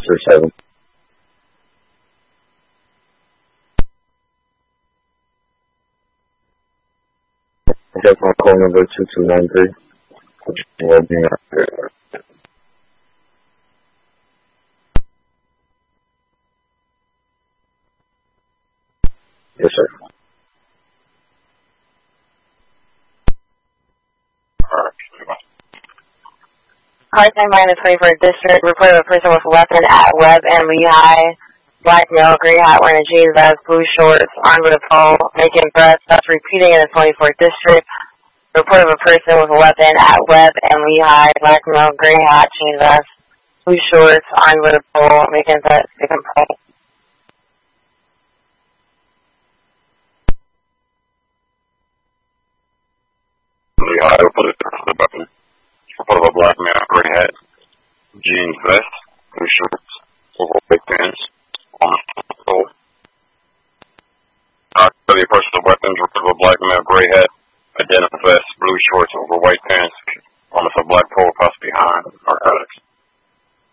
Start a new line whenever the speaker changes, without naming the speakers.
937. That's my call number 2293. Well, being out there. Yes, sir.
Car 10 by the 24th District, reported a person with a weapon at Webb and Lehigh. Black male, gray hat, wearing a jeans vest, blue shorts, armed with a pole, making threats. That's repeating in the 24th District. Report of a person with a weapon at Webb and Lehigh. Black male, gray hat, jeans vest, blue shorts, armed with a pole, making threats. Making threats.
Lehigh, report of a weapon. Report of a black man, gray hat, jeans vest, blue shorts, over white pants, on the pole. The person with weapons, report of a black man, gray hat, denim vest, blue shorts over white pants, almost a black pole, possibly behind narcotics.